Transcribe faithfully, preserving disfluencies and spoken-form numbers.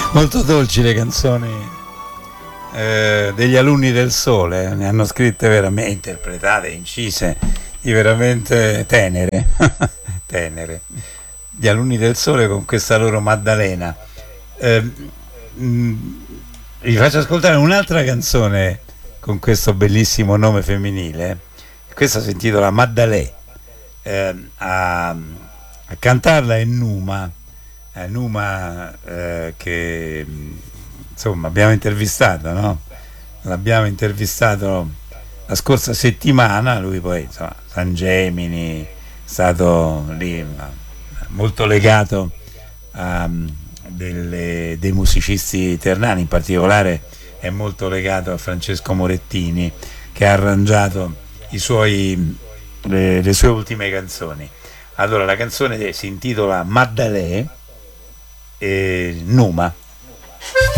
Molto dolci le canzoni eh, degli Alunni del Sole, ne hanno scritte veramente, interpretate, incise, di veramente tenere, tenere. Gli Alunni del Sole con questa loro Maddalena. Eh, mh, vi faccio ascoltare un'altra canzone con questo bellissimo nome femminile. Questa si intitola Maddalè. Eh, a, a cantarla è Numa. Eh, Numa eh, che insomma abbiamo intervistato, no? L'abbiamo intervistato la scorsa settimana, lui poi insomma San Gemini è stato lì molto legato a delle, dei musicisti ternani, in particolare è molto legato a Francesco Morettini che ha arrangiato i suoi, le, le sue ultime canzoni. Allora la canzone si intitola Maddalè e Numa.